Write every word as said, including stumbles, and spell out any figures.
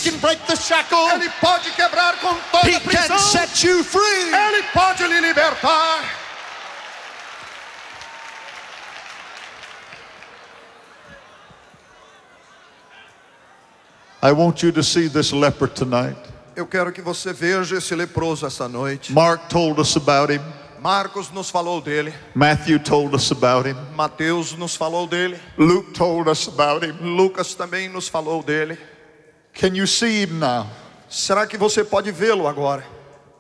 can break the shackle. Ele pode quebrar com toda He a prisão. can set you free. Ele pode lhe libertar. I want you to see this leper tonight. Eu quero que você veja esse leproso essa noite. Mark told us about him. Marcos nos falou dele. Matthew told us about him. Mateus nos falou dele. Luke told us about him. Lucas também nos falou dele. Can you see him now? Será que você pode vê-lo agora?